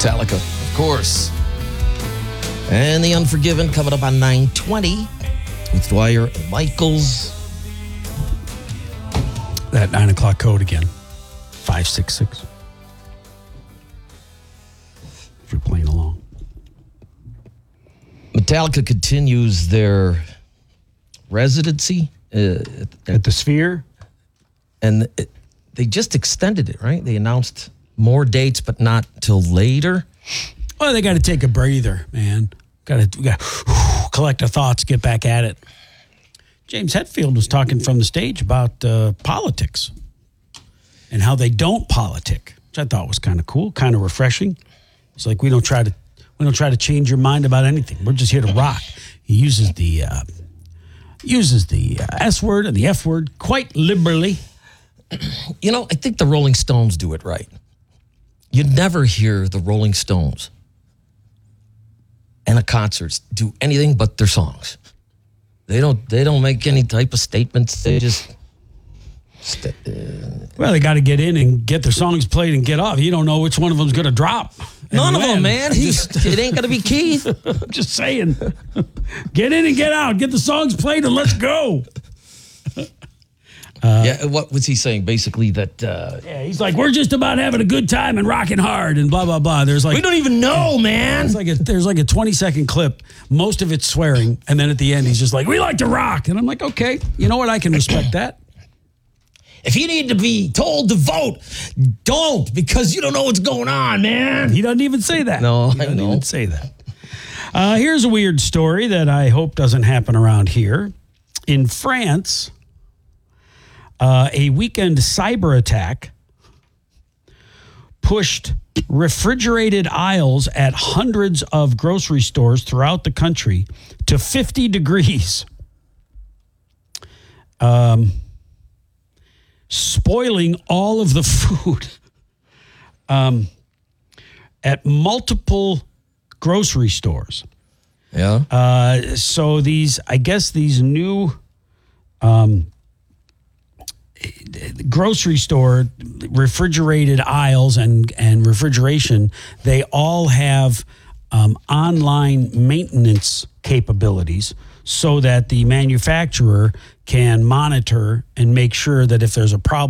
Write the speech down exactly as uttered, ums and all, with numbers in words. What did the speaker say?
Metallica, of course. And The Unforgiven coming up on nine twenty with Dwyer and Michaels. That nine o'clock code again. five six six. If you're playing along. Metallica continues their residency uh, at, At the Sphere? and it, they just extended it, right? They announced more dates, but not till later. Well, they got to take a breather, man. Got to got collect their thoughts, get back at it. James Hetfield was talking from the stage about uh, politics and how they don't politic, which I thought was kind of cool, kind of refreshing. It's like we don't try to we don't try to change your mind about anything. We're just here to rock. He uses the uh, uses the uh, S word and the F word quite liberally. You know, I think the Rolling Stones do it right. You never hear the Rolling Stones and a concerts do anything but their songs. They don't. They don't make any type of statements. They just. St- uh, Well, they got to get in and get their songs played and get off. You don't know which one of them's going to drop. None of them, man. He's, it ain't going to be Keith. I'm just saying. Get in and get out. Get the songs played and let's go. Uh, yeah, what was he saying? Basically that... Uh, yeah, he's like, we're just about having a good time and rocking hard and blah, blah, blah. There's like... We don't even know, man. It's like a, there's like a twenty-second clip. Most of it's swearing. And then at the end, he's just like, we like to rock. And I'm like, okay, you know what? I can respect that. If you need to be told to vote, don't, because you don't know what's going on, man. He doesn't even say that. No, he doesn't I know. even say that. Uh, here's a weird story that I hope doesn't happen around here. In France, uh, a weekend cyber attack pushed refrigerated aisles at hundreds of grocery stores throughout the country to fifty degrees. Um... spoiling all of the food um, at multiple grocery stores. Yeah. Uh, so these, I guess these new um, grocery store refrigerated aisles and, and refrigeration, they all have um, online maintenance capabilities so that the manufacturer can monitor and make sure that if there's a problem,